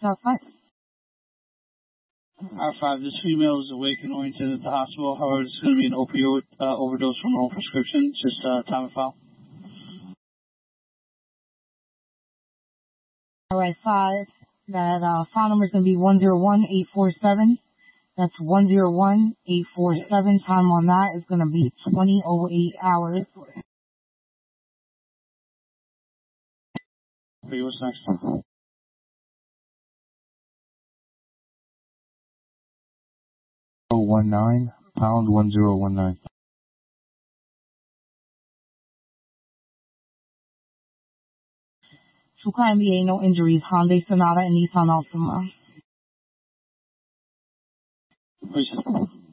outside. R5, this female is awake and oriented at the hospital. However, it's going to be an opioid overdose from her own prescription. It's just time and file. Alright, 5. That file number is going to be 101847. That's 101847. Time on that is going to be 20:08 hours. Okay, what's next? 019, pound 1019. Fuka MBA, no injuries. Hyundai Sonata and Nissan Altima. Please.